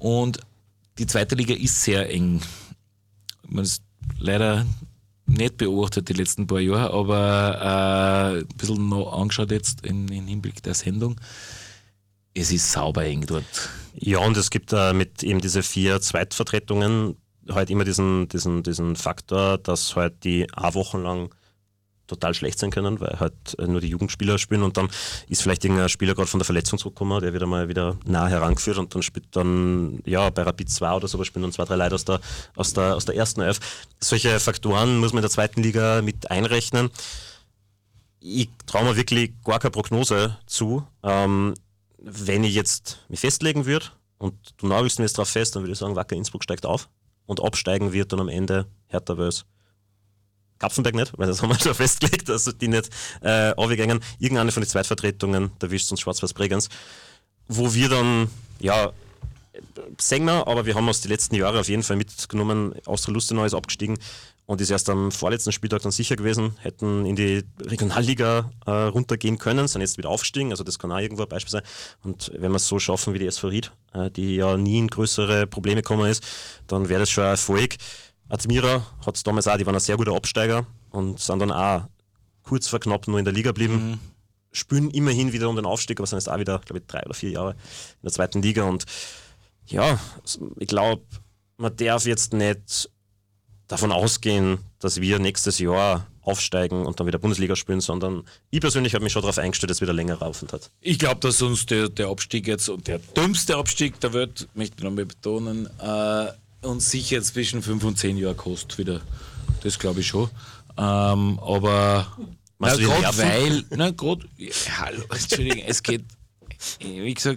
Und die zweite Liga ist sehr eng. Man ist leider nicht beobachtet die letzten paar Jahre, aber ein bisschen noch angeschaut jetzt im Hinblick der Sendung. Es ist sauber eng dort. Ja, und es gibt mit eben diese 4 Zweitvertretungen halt immer diesen Faktor, dass halt die auch wochenlang total schlecht sein können, weil halt nur die Jugendspieler spielen und dann ist vielleicht irgendein Spieler gerade von der Verletzung zurückgekommen, der wird einmal wieder nah herangeführt und dann spielt dann, ja, bei Rapid 2 oder so, spielen dann 2, 3 Leute aus der ersten Elf. Solche Faktoren muss man in der zweiten Liga mit einrechnen. Ich traue mir wirklich gar keine Prognose zu. Wenn ich jetzt mich festlegen würde und du nagelst mir jetzt drauf fest, dann würde ich sagen, Wacker Innsbruck steigt auf und absteigen wird dann am Ende Hertha Wels. Kapfenberg nicht, weil das haben wir schon festgelegt, also die nicht runtergehen. Irgendeine von den Zweitvertretungen, da wischt uns Schwarz-Weiß Bregenz, wo wir dann, ja, sehen wir, aber wir haben aus den letzten Jahren auf jeden Fall mitgenommen, Austria Lustenau ist abgestiegen und ist erst am vorletzten Spieltag dann sicher gewesen, hätten in die Regionalliga runtergehen können, sind jetzt wieder aufgestiegen, also das kann auch irgendwo ein Beispiel sein. Und wenn wir es so schaffen wie die SV Ried, die ja nie in größere Probleme gekommen ist, dann wäre das schon ein Erfolg. Admira hat es damals auch, die waren ein sehr guter Absteiger und sind dann auch kurz vor knapp nur in der Liga geblieben. Spielen immerhin wieder um den Aufstieg, aber sind jetzt auch wieder, glaube ich, 3 oder 4 Jahre in der zweiten Liga. Und ja, ich glaube, man darf jetzt nicht davon ausgehen, dass wir nächstes Jahr aufsteigen und dann wieder Bundesliga spielen, sondern ich persönlich habe mich schon darauf eingestellt, dass es wieder länger laufend hat. Ich glaube, dass uns der Abstieg jetzt und der dümmste Abstieg der Welt, möchte ich nochmal betonen, uns sicher zwischen 5 und 10 Jahren kostet wieder. Das glaube ich schon. Aber gerade weil, hallo, Entschuldigung, es geht, wie gesagt,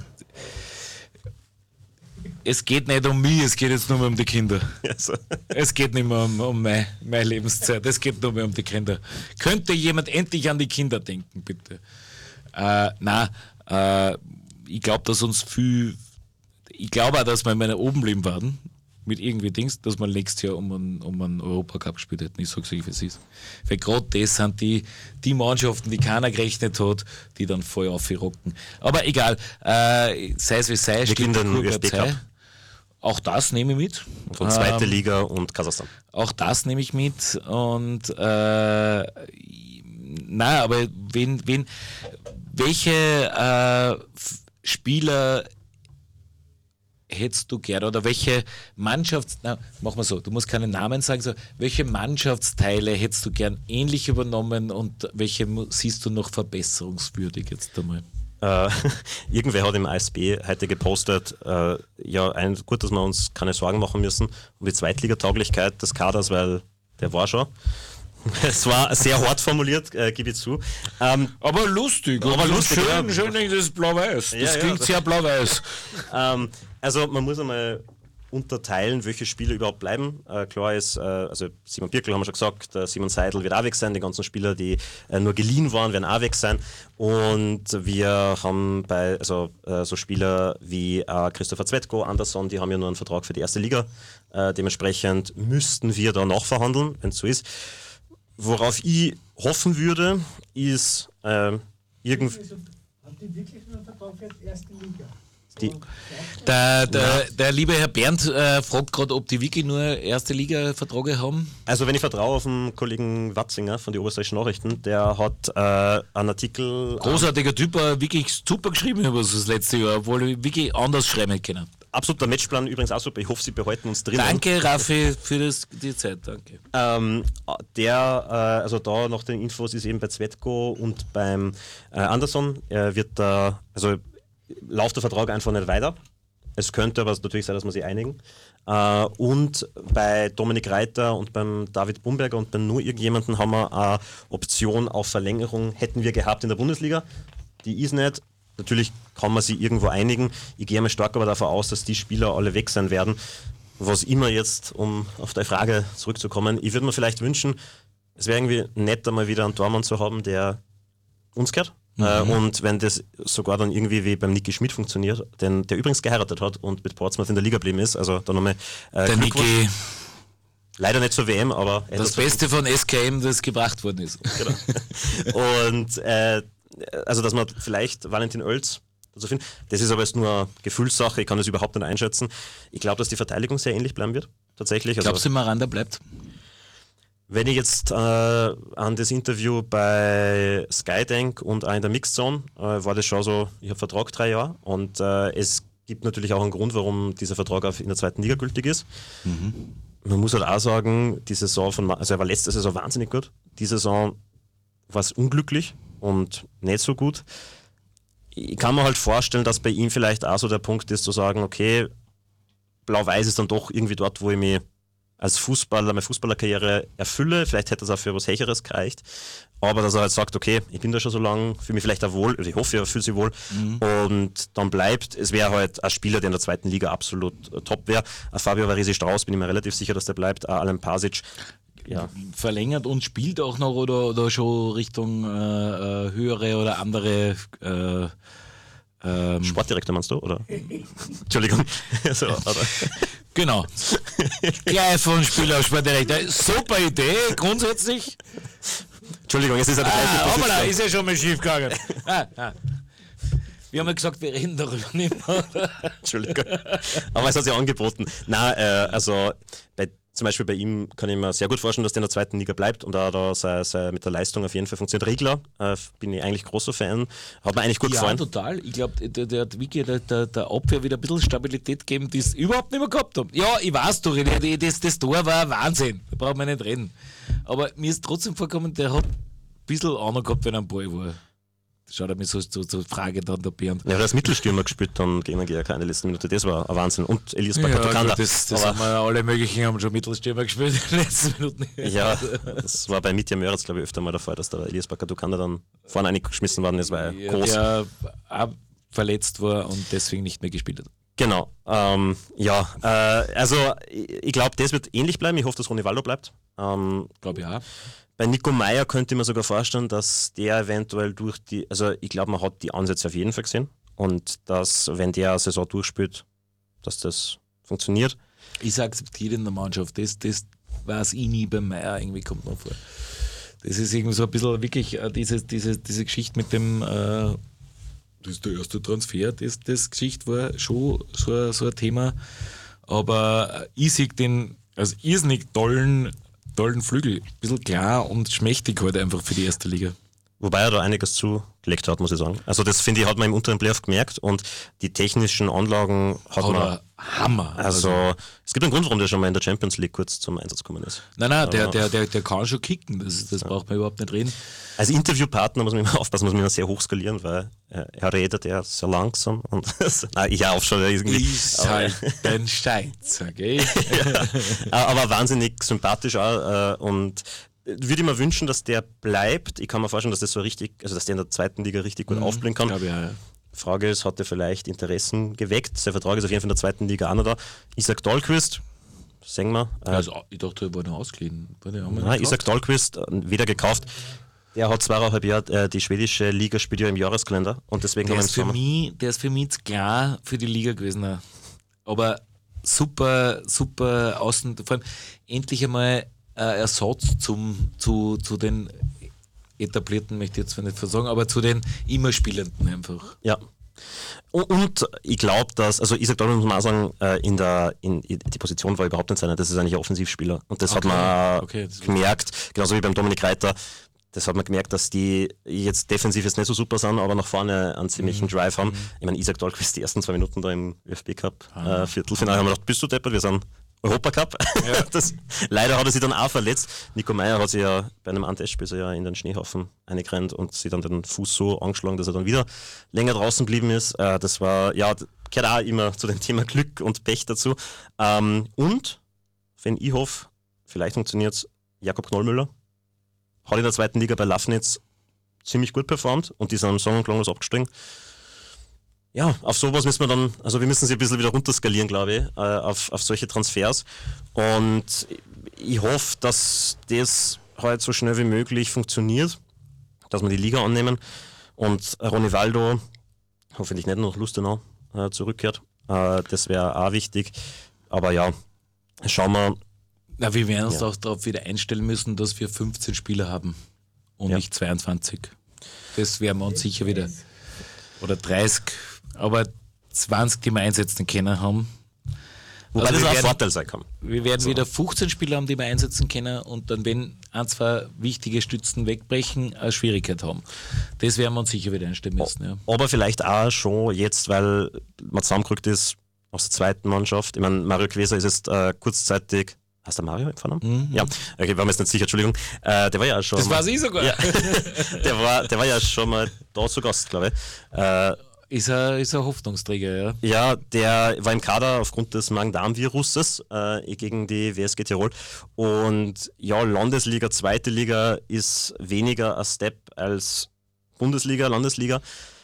es geht nicht um mich, es geht jetzt nur mehr um die Kinder. Also. Es geht nicht mehr um meine Lebenszeit, es geht nur mehr um die Kinder. Könnte jemand endlich an die Kinder denken, bitte? Ich glaube, dass uns ich glaube auch, dass wir mal oben bleiben werden, mit irgendwie Dings, dass wir nächstes Jahr um einen Europacup gespielt hätten. Ich sag's euch, wie es ist. Weil gerade das sind die Mannschaften, die keiner gerechnet hat, die dann voll aufrocken. Aber egal, sei es wie sei, wir gewinnen den ÖFB-Cup. Auch das nehme ich mit. Und zweite Liga und Kasachstan. Auch das nehme ich mit. Und aber welche Spieler hättest du gern oder welche machen wir so, du musst keine Namen sagen, so, welche Mannschaftsteile hättest du gern ähnlich übernommen und welche siehst du noch verbesserungswürdig jetzt einmal? Irgendwer hat im ASB heute gepostet, gut, dass wir uns keine Sorgen machen müssen um die Zweitligatauglichkeit des Kaders, weil der war schon. Es war sehr hart formuliert, gebe ich zu. Aber lustig. Schön, das ist blau-weiß. Das klingt sehr blau-weiß. Also man muss einmal unterteilen, welche Spieler überhaupt bleiben. Klar ist, also Simon Birkel haben wir schon gesagt, Simon Seidel wird auch weg sein, die ganzen Spieler, die nur geliehen waren, werden auch weg sein. Und wir haben so Spieler wie Christopher Zvetko, Andersson, die haben ja nur einen Vertrag für die erste Liga. Dementsprechend müssten wir da nachverhandeln, wenn es so ist. Worauf ich hoffen würde, ist irgendwie... Habt ihr wirklich einen Vertrag für die erste Liga? Der liebe Herr Bernd fragt gerade, ob die wirklich nur erste Liga-Verträge haben. Also wenn ich vertraue auf den Kollegen Watzinger von den Oberösterreichischen Nachrichten, der hat einen Artikel... Großartiger Typ, wirklich super geschrieben über das letzte Jahr, obwohl ich wirklich anders schreiben können. Absolut, der Matchplan übrigens auch super. Ich hoffe, Sie behalten uns drin. Danke, Raffi, für die Zeit. Danke. Also da nach den Infos ist eben bei Zvetko und beim Andersson wird da, also läuft der Vertrag einfach nicht weiter. Es könnte aber natürlich sein, dass wir sich einigen. Und bei Dominik Reiter und beim David Bumberger und bei nur irgendjemanden haben wir eine Option auf Verlängerung, hätten wir gehabt in der Bundesliga. Die ist nicht. Natürlich kann man sich irgendwo einigen. Ich gehe mal stark aber davon aus, dass die Spieler alle weg sein werden. Was immer jetzt, um auf deine Frage zurückzukommen, ich würde mir vielleicht wünschen, es wäre irgendwie nett, einmal wieder einen Tormann zu haben, der uns gehört. Und wenn das sogar dann irgendwie wie beim Niki Schmidt funktioniert, der übrigens geheiratet hat und mit Portsmouth in der Liga geblieben ist, also da nochmal der Niki, leider nicht zur WM, aber... Das Beste von SKM, das gebracht worden ist. Genau. Und also dass man vielleicht Valentin Oelz dazu finden. Das ist aber jetzt nur eine Gefühlssache, ich kann das überhaupt nicht einschätzen. Ich glaube, dass die Verteidigung sehr ähnlich bleiben wird, tatsächlich. Glaubst du, Miranda bleibt? Wenn ich jetzt an das Interview bei Sky denke und auch in der Mixzone, war das schon so, ich habe Vertrag 3 Jahre und es gibt natürlich auch einen Grund, warum dieser Vertrag in der 2. Liga gültig ist. Man muss halt auch sagen, die Saison also er war letzte Saison wahnsinnig gut. Die Saison war es unglücklich und nicht so gut. Ich kann mir halt vorstellen, dass bei ihm vielleicht auch so der Punkt ist, zu sagen, okay, Blau-Weiß ist dann doch irgendwie dort, wo ich mich als Fußballer, meine Fußballerkarriere erfülle. Vielleicht hätte es auch für was Hecheres gereicht. Aber dass er halt sagt, okay, ich bin da schon so lange, fühle mich vielleicht auch wohl, also ich hoffe, er fühlt sich wohl. Und dann bleibt, es wäre halt ein Spieler, der in der 2. Liga absolut top wäre. Fabio Varese Strauß, bin ich mir relativ sicher, dass der bleibt. Alan Pasic, ja. Verlängert und spielt auch noch oder schon Richtung höhere oder andere Sportdirektor meinst du, oder? Entschuldigung. So, oder? Genau. Gleich von Spieler auf Sportdirektor. Super Idee, grundsätzlich. Entschuldigung, es ist ja die gleiche Position. Aber ist ja schon mal schief gegangen. Wir haben ja gesagt, wir reden darüber nicht mehr. Entschuldigung. Aber es hat sich angeboten. Nein, also zum Beispiel bei ihm kann ich mir sehr gut vorstellen, dass der in der 2. Liga bleibt und da mit der Leistung auf jeden Fall funktioniert. Regler, bin ich eigentlich großer Fan. Hat mir eigentlich gut gefallen. Ja, total. Ich glaube, der hat wirklich der Abwehr wieder ein bisschen Stabilität gegeben, die es überhaupt nicht mehr gehabt haben. Ja, ich weiß doch, das Tor war ein Wahnsinn. Da brauchen wir nicht reden. Aber mir ist trotzdem vorgekommen, der hat ein bisschen Ahnung gehabt, wenn er am Ball war. Schaut er mich so Frage dann der Bernd. Ja, er hat als Mittelstürmer gespielt dann gegen GRK in der letzten Minute. Das war ein Wahnsinn. Und Elias Bakatokanda. Das haben wir alle möglichen, haben schon Mittelstürmer gespielt in den letzten Minuten. Ja, das war bei Mitja Möritz, glaube ich, öfter mal der Fall, dass der Elias Bakatokanda dann vorne eingeschmissen worden ist, weil er groß. Der auch verletzt war und deswegen nicht mehr gespielt hat. Genau. Also ich glaube, das wird ähnlich bleiben. Ich hoffe, dass Ronaldo bleibt. Glaube ich auch. Bei Nico Meyer könnte ich mir sogar vorstellen, dass der eventuell also ich glaube, man hat die Ansätze auf jeden Fall gesehen und dass, wenn der eine Saison durchspielt, dass das funktioniert. Ich akzeptiere in der Mannschaft, das weiß ich nie bei Meyer, irgendwie kommt noch vor. Das ist irgendwie so ein bisschen wirklich diese Geschichte mit dem, das ist der erste Transfer, das Geschichte war schon so ein Thema, aber ich sehe den als irrsinnig tollen Flügel. Ein bisschen klar und schmächtig halt einfach für die 1. Liga. Wobei er da einiges zugelegt hat, muss ich sagen. Also das, finde ich, hat man im unteren Playoff gemerkt und die technischen Anlagen hat man... Hammer. Also es gibt einen Grund, warum der schon mal in der Champions League kurz zum Einsatz gekommen ist. Nein, der kann schon kicken, das braucht man überhaupt nicht reden. Als Interviewpartner muss man immer aufpassen, muss man immer sehr hoch skalieren, weil er redet ja sehr langsam und nein, ich auch schon irgendwie. Ist halt ein Steizer, gell? Ja, aber wahnsinnig sympathisch auch und würde ich mir wünschen, dass der bleibt. Ich kann mir vorstellen, dass das so richtig, also dass der in der 2. Liga richtig gut aufblühen kann. Glaube ich auch, ja. Frage ist, hat er vielleicht Interessen geweckt? Sein Vertrag ist auf jeden Fall in der 2. Liga auch noch da. Isaac Dahlquist, sagen wir. Also ich dachte, er war noch ausgeliehen. Nein, Isaac Dahlquist, wieder gekauft. Der hat 2,5 Jahre die schwedische Liga spielt ja im Jahreskalender und deswegen der ist für mich zu klar für die Liga gewesen. Aber super außen, vor allem endlich einmal Ersatz zu den etablierten, möchte ich jetzt zwar nicht versagen, aber zu den immer Spielenden einfach. Ja. Und ich glaube, dass, also Isaac Dahlquist muss man auch sagen, die Position war überhaupt nicht seine, das ist eigentlich ein Offensivspieler. Und das hat man gemerkt, genauso wie beim Dominik Reiter, das hat man gemerkt, dass die jetzt defensiv jetzt nicht so super sind, aber nach vorne einen ziemlichen Drive haben. Ich meine, Isaac Dahlquist die ersten 2 Minuten da im ÖFB Cup Viertelfinale haben wir gedacht, bist du deppert, wir sind Europacup. Ja. Leider hat er sich dann auch verletzt. Nico Meyer hat sich ja bei einem Testspiel so ja in den Schneehaufen eingerannt und sich dann den Fuß so angeschlagen, dass er dann wieder länger draußen geblieben ist. Das war, ja, gehört auch immer zu dem Thema Glück und Pech dazu. Und, wenn ich hoffe, vielleicht funktioniert es, Jakob Knollmüller hat in der 2. Liga bei Lafnitz ziemlich gut performt und die sind am Song klanglos abgestiegen. Ja, auf sowas müssen wir dann, also wir müssen sie ein bisschen wieder runterskalieren, glaube ich, auf solche Transfers. Und ich hoffe, dass das halt so schnell wie möglich funktioniert, dass wir die Liga annehmen und Ronaldo hoffentlich nicht noch Lustenau zurückkehrt. Das wäre auch wichtig. Aber ja, schauen wir. Na, wir werden uns auch darauf wieder einstellen müssen, dass wir 15 Spieler haben und nicht 22. Das werden wir uns sicher wieder. Oder 30. aber 20, die wir einsetzen können, haben. Wobei Also das wir auch ein werden- Vorteil sein kann. Wir werden wieder 15 Spieler haben, die wir einsetzen können und dann, wenn ein, zwei wichtige Stützen wegbrechen, eine Schwierigkeit haben. Das werden wir uns sicher wieder einstellen müssen. Ja. Aber vielleicht auch schon jetzt, weil man zusammengerückt ist aus der zweiten Mannschaft. Ich meine, Mario Queser ist jetzt kurzzeitig. Heißt der Mario im Vornamen? Ja, okay, war mir jetzt nicht sicher, Entschuldigung. Der war ja auch schon. Das weiß ich sogar. Ja. der war ja schon mal da zu Gast, glaube ich. Ist ein Hoffnungsträger, ja. Ja, der war im Kader aufgrund des Magen-Darm-Viruses gegen die WSG Tirol. Und ja, Landesliga, zweite Liga ist weniger ein Step als Bundesliga, Landesliga.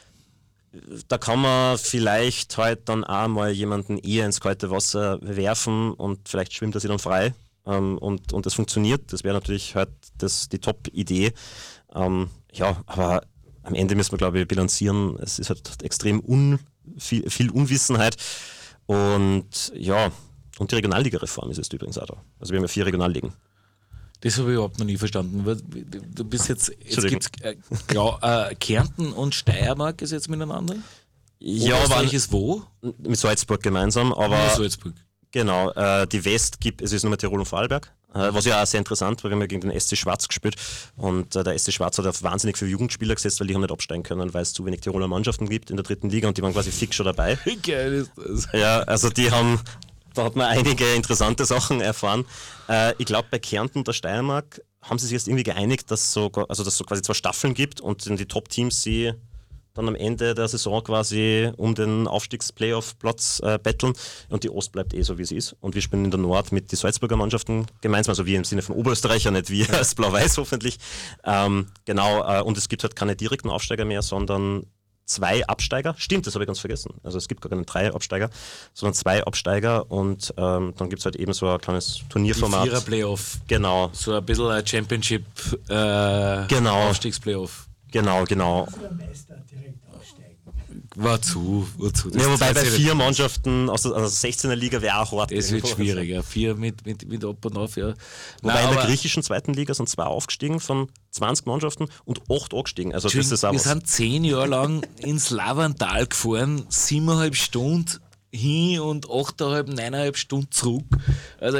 Da kann man vielleicht halt dann auch mal jemanden eher ins kalte Wasser werfen und vielleicht schwimmt er sich dann frei und das funktioniert. Das wäre natürlich halt die Top-Idee. Ja, aber am Ende müssen wir, glaube ich, bilanzieren. Es ist halt extrem viel Unwissenheit und ja, und die Regionalliga-Reform ist es übrigens auch da. Also wir haben ja 4 Regionalligen. Das habe ich überhaupt noch nie verstanden. Du bist jetzt Entschuldigung. gibt's Kärnten und Steiermark ist jetzt miteinander? Ja, Österreich ist wo? mit Salzburg gemeinsam, aber Nur Salzburg. genau, die West gibt, es ist nur mehr Tirol und Vorarlberg, was ja auch sehr interessant war, wir haben ja gegen den SC Schwarz gespielt und der SC Schwarz hat auf wahnsinnig viele Jugendspieler gesetzt, weil die haben nicht absteigen können, weil es zu wenig Tiroler Mannschaften gibt in der 3. Liga und die waren quasi fix schon dabei. Wie geil ist das? Ja, also da hat man einige interessante Sachen erfahren. Ich glaube, bei Kärnten und der Steiermark haben sie sich jetzt irgendwie geeinigt, dass so quasi 2 Staffeln gibt und die Top-Teams sie dann am Ende der Saison quasi um den Aufstiegs-Playoff-Platz betteln und die Ost bleibt so, wie sie ist. Und wir spielen in der Nord mit den Salzburger Mannschaften gemeinsam, also wir im Sinne von Oberösterreicher, nicht wir als Blau-Weiß hoffentlich. Genau, und es gibt halt keine direkten Aufsteiger mehr, sondern 2 Absteiger. Stimmt, das habe ich ganz vergessen. Also es gibt gar keine 3 Absteiger, sondern 2 Absteiger und dann gibt es halt eben so ein kleines Turnierformat. 4er-Playoff. Genau, So ein bisschen ein Championship Genau. Aufstiegsplayoff. genau. Der Meister direkt aufsteigen. Wozu? Ja, wobei bei das 4 Mannschaften aus der 16er Liga wäre auch hart. Das wird schwieriger. 4 mit Ab und Auf, ja. Wobei Nein, in der aber- griechischen zweiten Liga sind 2 aufgestiegen von 20 Mannschaften und 8 angestiegen. Also das ist auch wir was. sind 10 Jahre lang ins Lavantal gefahren, 7,5 Stunden hin und 8,5, 9,5 Stunden zurück. Also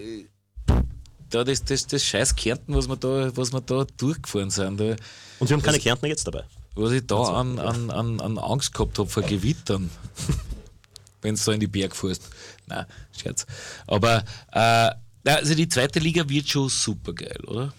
das scheiß Kärnten, was wir da durchgefahren sind. Da, Und wir haben keine Kärntner jetzt dabei. was ich da an Angst gehabt habe vor Gewittern, wenn du da in die Berg fährst. Nein, Scherz. Aber also die zweite Liga wird schon super geil, oder?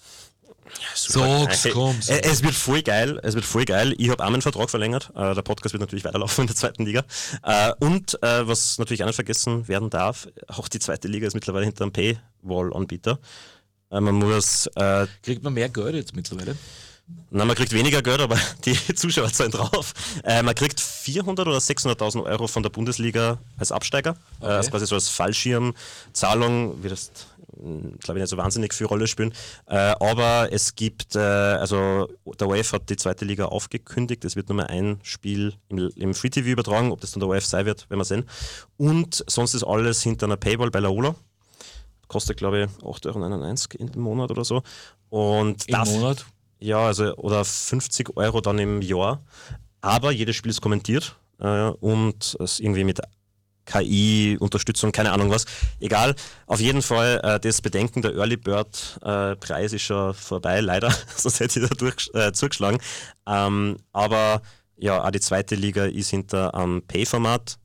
Sag's, komm's. Es wird voll geil. Ich habe auch meinen Vertrag verlängert. Der Podcast wird natürlich weiterlaufen in der zweiten Liga. Und was natürlich auch nicht vergessen werden darf, auch die zweite Liga ist mittlerweile hinter einem Paywall-Anbieter. Man muss Kriegt man mehr Geld jetzt mittlerweile? Na, man kriegt weniger Geld, aber die Zuschauer zahlen drauf. Man kriegt 400.000 oder 600.000 Euro von der Bundesliga als Absteiger. Also quasi so als Fallschirmzahlung, wie das, glaube ich, nicht so wahnsinnig viel Rolle spielen. Aber es gibt, also der ORF hat die zweite Liga aufgekündigt. Es wird nur mehr ein Spiel im Free TV übertragen, ob das dann der ORF sein wird, werden wir sehen. Und sonst ist alles hinter einer Paywall bei Laola. Kostet, glaube ich, 8,99 € im Monat oder so. Und Im Monat? Ja, also oder 50 Euro dann im Jahr. Aber jedes Spiel ist kommentiert und es irgendwie mit KI-Unterstützung, keine Ahnung was. Egal, auf jeden Fall das Bedenken, der Early Bird Preis ist schon vorbei, leider, sonst hätte ich da zugeschlagen. Aber ja, auch die zweite Liga ist hinter am Pay-Format.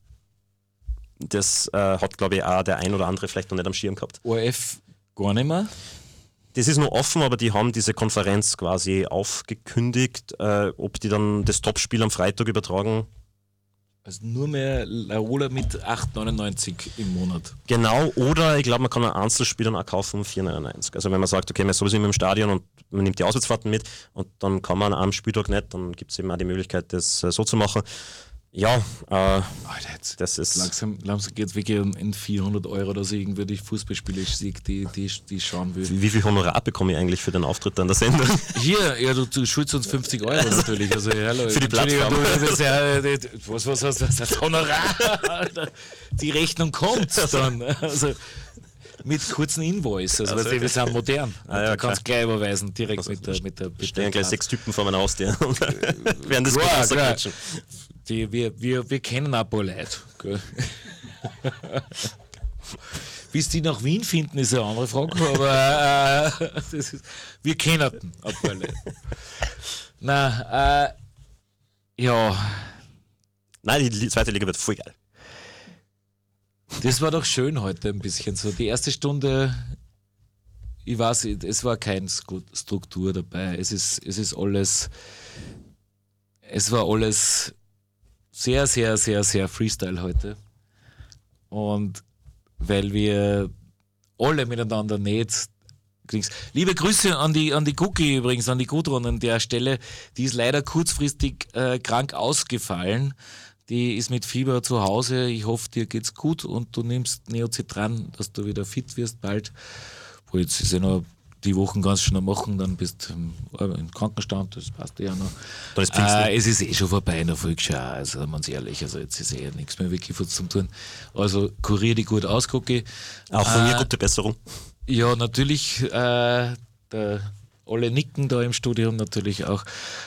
Das hat, glaube ich, auch der ein oder andere vielleicht noch nicht am Schirm gehabt. ORF gar nicht mehr? Das ist noch offen, aber die haben diese Konferenz quasi aufgekündigt, ob die dann das Topspiel am Freitag übertragen. Also nur mehr Laola mit 8,99 im Monat. Genau, oder ich glaube, man kann ein Einzelspiel dann auch kaufen um 4,99. Also wenn man sagt, okay, man ist sowieso immer im Stadion und man nimmt die Auswärtsfahrten mit und dann kann man am Spieltag nicht, dann gibt es eben auch die Möglichkeit, das so zu machen. Ja, Alter, jetzt das ist... langsam geht es wirklich in 400 Euro, dass ich irgendwie die Fußballspiele sehe, die schauen will. Wie viel Honorar bekomme ich eigentlich für den Auftritt an der Sendung? Hier, ja, du schuldest uns 50 Euro natürlich. Also, hallo, Für die Plattform. Was hast du? Das Honorar? Alter. Die Rechnung kommt dann. Also, mit kurzen Invoice. Also, wir sind modern. Ja, du kannst gleich überweisen, direkt mit der Stehen gleich Karte. 6 Typen vor meiner Haustür und werden das Klar, Wasser klar. quetschen. wir kennen ein paar Leute. Gell? Bis die nach Wien finden, ist eine andere Frage, aber wir kennen ein paar Leute. Nein, ja. Nein, die zweite Liga wird voll geil. Das war doch schön heute ein bisschen so. Die erste Stunde, ich weiß, es war keine Struktur dabei. Es war alles sehr, sehr, sehr, sehr Freestyle heute. Und weil wir alle miteinander nicht. Liebe Grüße an die Cookie übrigens, an die Gudrun an der Stelle. Die ist leider kurzfristig krank ausgefallen. Die ist mit Fieber zu Hause. Ich hoffe, dir geht's gut und du nimmst Neocitran, dass du wieder fit wirst bald. Wo jetzt ist ja noch die Wochen ganz schnell machen, dann bist du im Krankenstand, das passt ja noch. Es ist eh schon vorbei in der Volksschau, also man ist ehrlich, also jetzt ist eh nichts mehr wirklich was zum tun. Also kurier die gut aus, Cookie. Auch von mir gute Besserung. Ja, natürlich, alle nicken da im Studium natürlich auch.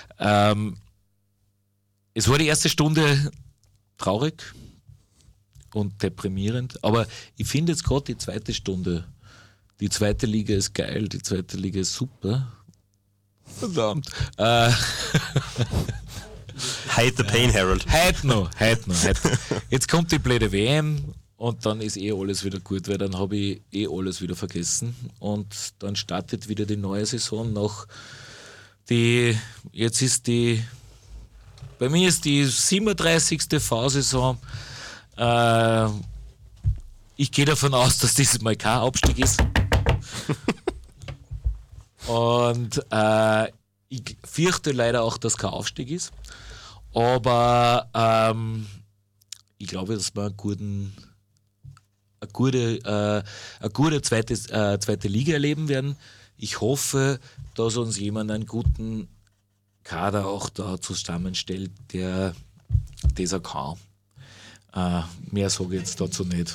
Es war die erste Stunde traurig und deprimierend, aber ich finde jetzt gerade die zweite Stunde, die zweite Liga ist geil, die zweite Liga ist super. Verdammt. Hide the pain, Harold. Heute noch. Jetzt kommt die blöde WM und dann ist eh alles wieder gut, weil dann habe ich eh alles wieder vergessen und dann startet wieder die neue Saison noch. Bei mir ist die 37. V-Saison. Ich gehe davon aus, dass dieses Mal kein Abstieg ist. Und ich fürchte leider auch, dass kein Aufstieg ist. Aber ich glaube, dass wir eine gute zweite Liga erleben werden. Ich hoffe, dass uns jemand einen guten Kader auch da zusammenstellt, der das auch kann. Mehr sage ich jetzt dazu nicht.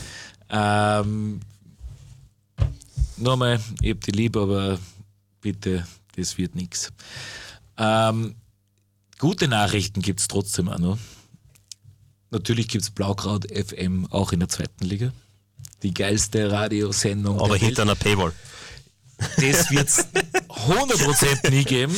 Nochmal, ich hab die lieb, aber bitte, das wird nichts. Gute Nachrichten gibt es trotzdem auch noch. Natürlich gibt es Blaukraut FM auch in der zweiten Liga. Die geilste Radiosendung. Aber hinter einer Paywall. Das wird es 100% nie geben.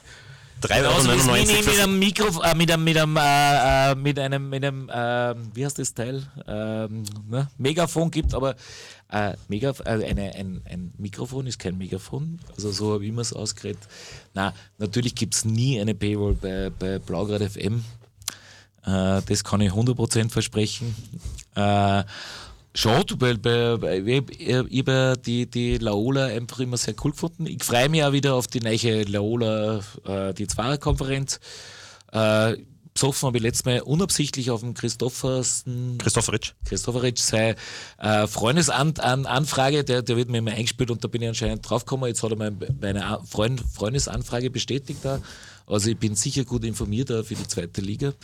3,99 mit einem Mikro, mit einem, wie heißt das Teil? Megafon gibt, aber ein Mikrofon ist kein Megafon, also so habe ich mir es ausgeredet. Nein, natürlich gibt es nie eine Paywall bei Blaugrad FM. Das kann ich 100% versprechen. Schade, weil ich habe die Laola einfach immer sehr cool gefunden. Ich freue mich auch wieder auf die neue Laola, die Zweierkonferenz. Besoffen habe ich letztes Mal unabsichtlich auf dem Christopheritsch seine Freundesanfrage, der wird mir immer eingespielt und da bin ich anscheinend draufgekommen. Jetzt hat er meine Freundesanfrage bestätigt da. Also ich bin sicher gut informiert da für die zweite Liga.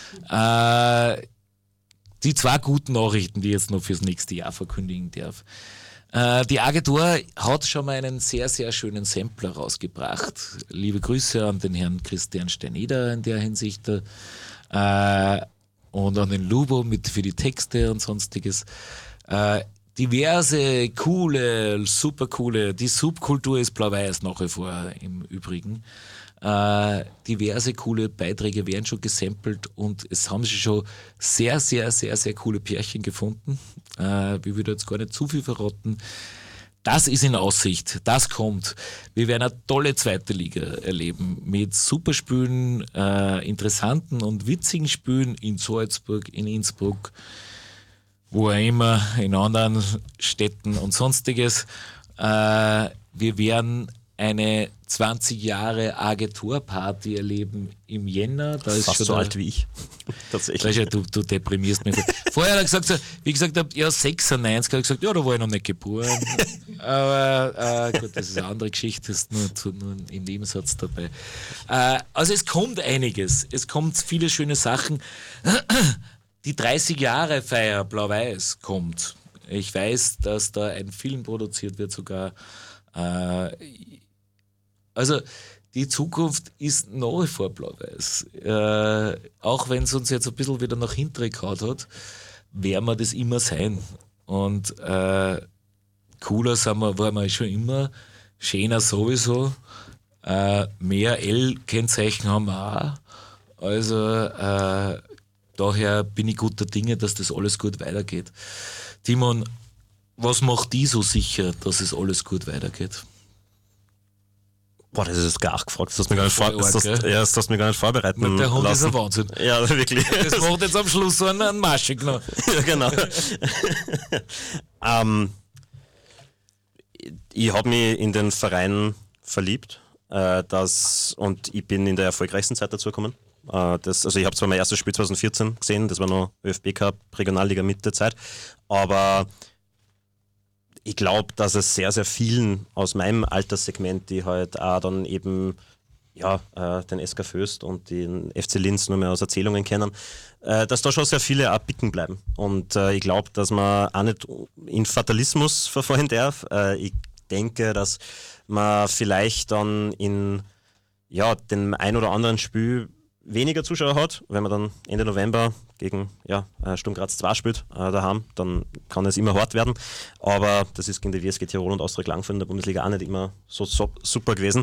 Die zwei guten Nachrichten, die ich jetzt noch fürs nächste Jahr verkündigen darf. Die Agentur hat schon mal einen sehr, sehr schönen Sampler rausgebracht. Liebe Grüße an den Herrn Christian Steineder in der Hinsicht. Und an den Lubo für die Texte und sonstiges. Diverse, coole, super coole, die Subkultur ist blau-weiß nach wie vor im Übrigen. Diverse coole Beiträge werden schon gesampelt und es haben sich schon sehr, sehr, sehr, sehr coole Pärchen gefunden. Wir würden jetzt gar nicht zu viel verraten. Das ist in Aussicht, das kommt. Wir werden eine tolle zweite Liga erleben mit super Spielen, interessanten und witzigen Spielen in Salzburg, in Innsbruck, wo auch immer, in anderen Städten und sonstiges. Wir werden eine 20 Jahre Agenturparty erleben im Jänner. Da ist fast schon so alt wie ich. Tatsächlich. Du deprimierst mich. Vorher hat er gesagt, wie ich gesagt habe, ja 96, hat er gesagt, ja, da war ich noch nicht geboren. Aber gut, das ist eine andere Geschichte, das ist nur im Nebensatz dabei. Also es kommt einiges, es kommt viele schöne Sachen. Die 30 Jahre Feier Blau-Weiß kommt. Ich weiß, dass da ein Film produziert wird sogar. Also die Zukunft ist nach wie vor blau-weiß. Auch wenn es uns jetzt ein bisschen wieder nach hinten gehauen hat, werden wir das immer sein. Und cooler waren wir schon immer, schöner sowieso, mehr L-Kennzeichen haben wir auch. Also daher bin ich guter Dinge, dass das alles gut weitergeht. Timon, was macht die so sicher, dass es alles gut weitergeht? Boah, das ist jetzt gar gefragt. Das hast du mir gar nicht vorbereitet. Der Hund lassen. ist ein Wahnsinn. Ja, wirklich. Das macht jetzt am Schluss so einen Maschig noch. Ja, genau. Ich habe mich in den Verein verliebt und ich bin in der erfolgreichsten Zeit dazu gekommen. Ich habe zwar mein erstes Spiel 2014 gesehen, das war noch ÖFB Cup, Regionalliga Mitte-Zeit, aber ich glaube, dass es sehr, sehr vielen aus meinem Alterssegment, die halt auch dann eben den SK Föst und den FC Linz nur mehr aus Erzählungen kennen, dass da schon sehr viele auch bicken bleiben. Und ich glaube, dass man auch nicht in Fatalismus verfallen darf. Ich denke, dass man vielleicht dann in dem ein oder anderen Spiel weniger Zuschauer hat, wenn man dann Ende November gegen Sturm Graz 2 spielt daheim, dann kann es immer hart werden. Aber das ist gegen die WSG Tirol und Austria Klagenfurt in der Bundesliga auch nicht immer so super gewesen.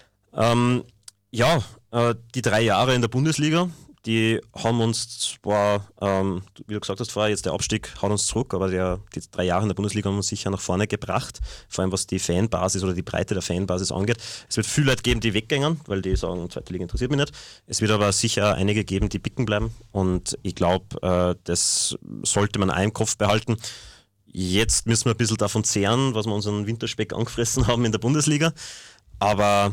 Die 3 Jahre in der Bundesliga, die haben uns zwar, wie du gesagt hast vorher, jetzt der Abstieg haut uns zurück, aber die 3 Jahre in der Bundesliga haben uns sicher nach vorne gebracht, vor allem was die Fanbasis oder die Breite der Fanbasis angeht. Es wird viele Leute geben, die weggängen, weil die sagen, zweite Liga interessiert mich nicht. Es wird aber sicher einige geben, die bicken bleiben und ich glaube, das sollte man auch im Kopf behalten. Jetzt müssen wir ein bisschen davon zehren, was wir unseren Winterspeck angefressen haben in der Bundesliga, aber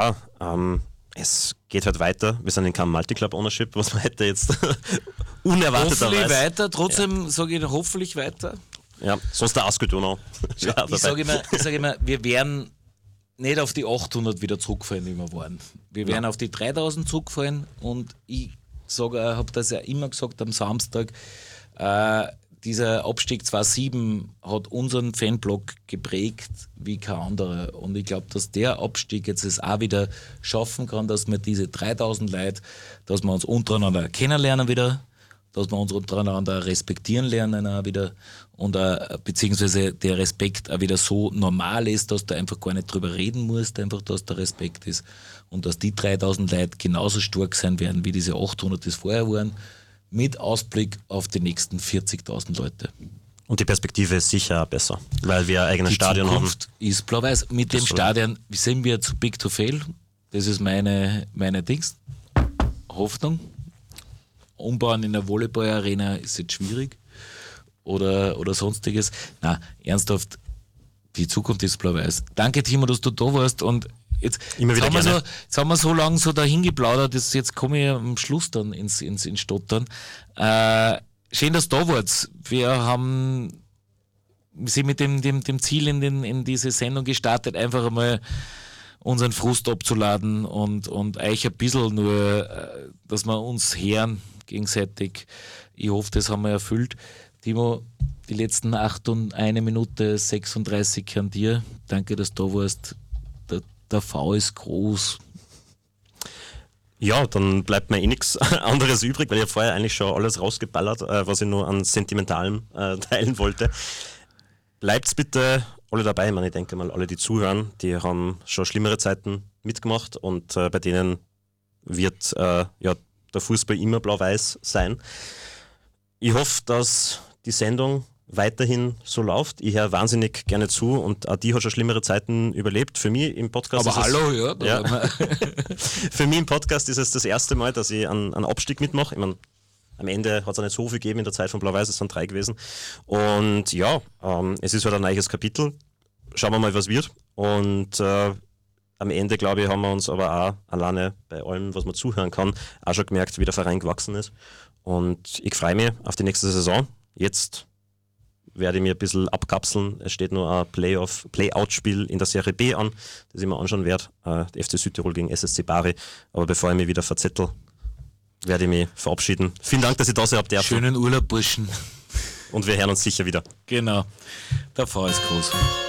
es geht halt weiter. Wir sind in keinem Multiclub-Ownership, was man hätte jetzt unerwarteterweise. Hoffentlich weiter, trotzdem sage ich hoffentlich weiter. Ja, sonst der Askel noch. Ich sage immer, wir werden nicht auf die 800 wieder zurückfallen, wie wir waren. Wir werden auf die 3000 zurückfallen und ich habe das ja immer gesagt am Samstag, dieser Abstieg 2-7 hat unseren Fanblock geprägt wie kein anderer. Und ich glaube, dass der Abstieg jetzt es auch wieder schaffen kann, dass wir diese 3000 Leute, dass wir uns untereinander kennenlernen wieder, dass wir uns untereinander respektieren lernen auch wieder und beziehungsweise der Respekt auch wieder so normal ist, dass du einfach gar nicht drüber reden musst, einfach, dass der Respekt ist und dass die 3000 Leute genauso stark sein werden, wie diese 800 das vorher waren, mit Ausblick auf die nächsten 40.000 Leute. Und die Perspektive ist sicher besser, weil wir ein eigenes Stadion haben. Die Zukunft ist blau-weiß. Mit dem Stadion sind wir zu big to fail. Das ist meine Hoffnung. Umbauen in der Volleyball-Arena ist jetzt schwierig oder sonstiges. Na, ernsthaft, die Zukunft ist blau-weiß. Danke, Timo, dass du da warst und Jetzt haben wir so lange so dahin geplaudert, jetzt komme ich am Schluss dann ins Stottern. Schön, dass du da wart. Wir sind mit dem Ziel in diese Sendung gestartet, einfach einmal unseren Frust abzuladen und euch ein bisschen nur, dass wir uns hören gegenseitig. Ich hoffe, das haben wir erfüllt. Timo, die letzten 1 Minute 36 an dir. Danke, dass du da warst. Der V ist groß. Ja, dann bleibt mir nichts anderes übrig, weil ich habe vorher eigentlich schon alles rausgeballert, was ich nur an Sentimentalem teilen wollte. Bleibt's bitte alle dabei. Ich meine, ich denke mal, alle, die zuhören, die haben schon schlimmere Zeiten mitgemacht und bei denen wird der Fußball immer blau-weiß sein. Ich hoffe, dass die Sendung weiterhin so läuft. Ich höre wahnsinnig gerne zu und auch die hat schon schlimmere Zeiten überlebt. Für mich im Podcast Aber hallo, ja. Für mich im Podcast ist es das erste Mal, dass ich einen Abstieg mitmache. Ich meine, am Ende hat es auch nicht so viel gegeben in der Zeit von Blau-Weiß, es sind 3 gewesen. Und es ist halt ein neues Kapitel. Schauen wir mal, was wird. Und am Ende, glaube ich, haben wir uns aber auch alleine bei allem, was man zuhören kann, auch schon gemerkt, wie der Verein gewachsen ist. Und ich freue mich auf die nächste Saison. Jetzt werde ich mir ein bisschen abkapseln. Es steht nur ein Play-Out-Spiel in der Serie B an, das ich mir anschauen werde. Der FC Südtirol gegen SSC Bari. Aber bevor ich mich wieder verzettel, werde ich mich verabschieden. Vielen Dank, dass ihr da seid. Schönen Urlaub, Burschen. Und wir hören uns sicher wieder. Genau. Der V ist groß.